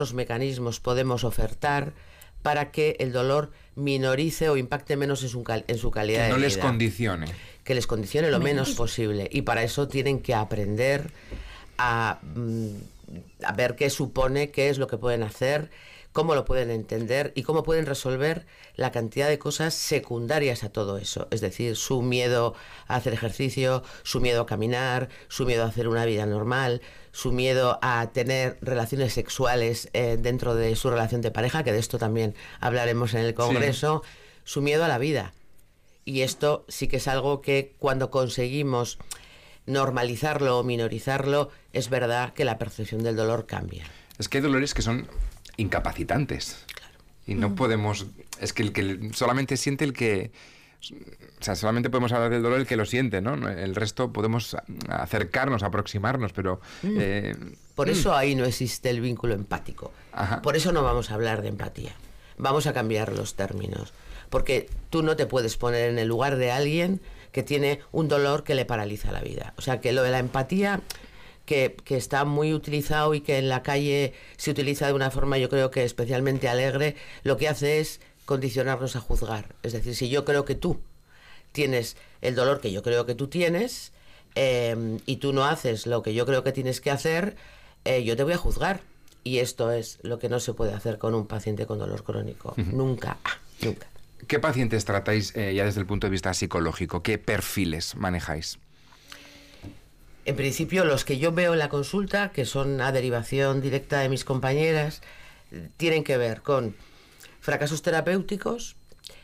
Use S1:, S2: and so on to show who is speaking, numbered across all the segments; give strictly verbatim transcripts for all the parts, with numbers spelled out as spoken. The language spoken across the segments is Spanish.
S1: los mecanismos podemos ofertar para que el dolor minorice o impacte menos en su, cal en su calidad de vida.
S2: Que no les condicione.
S1: Que les condicione lo menos posible. Y para eso tienen que aprender a, a ver qué supone, qué es lo que pueden hacer, cómo lo pueden entender y cómo pueden resolver la cantidad de cosas secundarias a todo eso. Es decir, su miedo a hacer ejercicio, su miedo a caminar, su miedo a hacer una vida normal, su miedo a tener relaciones sexuales eh, dentro de su relación de pareja, que de esto también hablaremos en el Congreso, sí. Su miedo a la vida. Y esto sí que es algo que cuando conseguimos normalizarlo o minorizarlo, es verdad que la percepción del dolor cambia.
S2: Es que hay dolores que son incapacitantes. Claro. Y no mm. podemos... Es que el que solamente siente el que... O sea, solamente podemos hablar del dolor el que lo siente, ¿no? El resto podemos acercarnos, aproximarnos, pero...
S1: Mm.
S2: Eh,
S1: Por mm. eso ahí no existe el vínculo empático.
S2: Ajá.
S1: Por eso no vamos a hablar de empatía. Vamos a cambiar los términos. Porque tú no te puedes poner en el lugar de alguien que tiene un dolor que le paraliza la vida. O sea, que lo de la empatía... Que, que está muy utilizado y que en la calle se utiliza de una forma, yo creo que especialmente alegre, lo que hace es condicionarnos a juzgar. Es decir, si yo creo que tú tienes el dolor que yo creo que tú tienes eh, y tú no haces lo que yo creo que tienes que hacer, eh, yo te voy a juzgar. Y esto es lo que no se puede hacer con un paciente con dolor crónico. Uh-huh. Nunca, nunca.
S2: ¿Qué pacientes tratáis eh, ya desde el punto de vista psicológico? ¿Qué perfiles manejáis?
S1: En principio, los que yo veo en la consulta, que son a derivación directa de mis compañeras, tienen que ver con fracasos terapéuticos,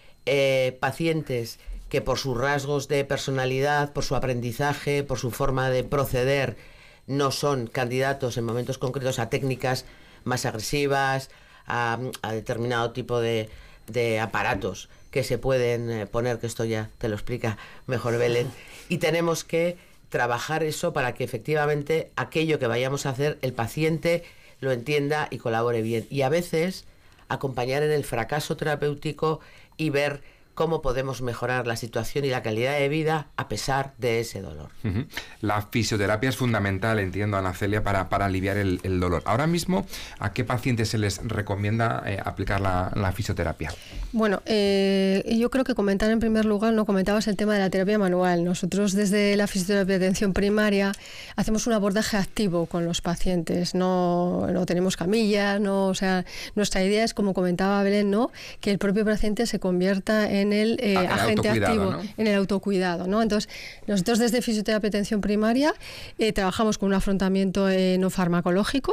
S1: eh, pacientes que por sus rasgos de personalidad, por su aprendizaje, por su forma de proceder, no son candidatos en momentos concretos a técnicas más agresivas, a, a determinado tipo de, de aparatos que se pueden eh, poner, que esto ya te lo explica mejor Belén, y tenemos que trabajar eso para que efectivamente aquello que vayamos a hacer el paciente lo entienda y colabore bien. Y a veces acompañar en el fracaso terapéutico y ver cómo podemos mejorar la situación y la calidad de vida a pesar de ese dolor.
S2: Uh-huh. La fisioterapia es fundamental, entiendo, Ana Celia, para, para aliviar el, el dolor. Ahora mismo, ¿a qué pacientes se les recomienda eh, aplicar la, la fisioterapia?
S3: Bueno, eh, yo creo que comentar en primer lugar, no comentabas el tema de la terapia manual. Nosotros desde la fisioterapia de atención primaria hacemos un abordaje activo con los pacientes. No, no tenemos camillas, no, o sea, nuestra idea es, como comentaba Belén, ¿no?, que el propio paciente se convierta en en el eh, ah, agente activo, ¿no?, en el autocuidado, ¿no? Entonces, nosotros desde fisioterapia de atención primaria eh, trabajamos con un afrontamiento eh, no farmacológico.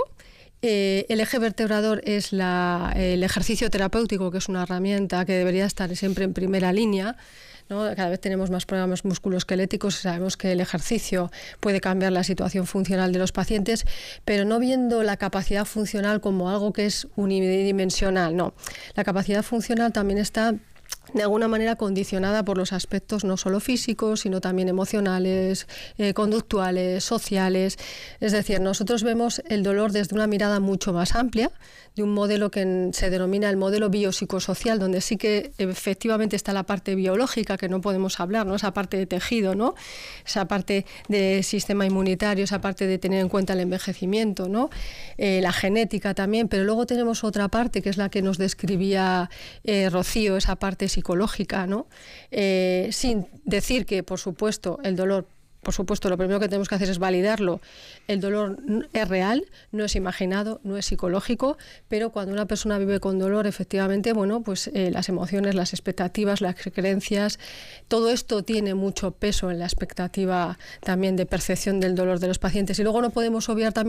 S3: Eh, el eje vertebrador es la, el ejercicio terapéutico, que es una herramienta que debería estar siempre en primera línea, ¿no? Cada vez tenemos más problemas musculoesqueléticos y sabemos que el ejercicio puede cambiar la situación funcional de los pacientes, pero no viendo la capacidad funcional como algo que es unidimensional, no. La capacidad funcional también está de alguna manera condicionada por los aspectos no solo físicos, sino también emocionales, eh, conductuales, sociales. Es decir, nosotros vemos el dolor desde una mirada mucho más amplia, de un modelo que en, se denomina el modelo biopsicosocial, donde sí que efectivamente está la parte biológica, que no podemos hablar, ¿no?, esa parte de tejido, ¿no?, esa parte de sistema inmunitario, esa parte de tener en cuenta el envejecimiento, ¿no?, eh, la genética también, pero luego tenemos otra parte, que es la que nos describía eh, Rocío, esa parte psicológica, ¿no? Eh, sin decir que, por supuesto, el dolor, por supuesto, lo primero que tenemos que hacer es validarlo. El dolor es real, no es imaginado, no es psicológico, pero cuando una persona vive con dolor, efectivamente, bueno, pues eh, las emociones, las expectativas, las creencias, todo esto tiene mucho peso en la expectativa también de percepción del dolor de los pacientes. Y luego no podemos obviar también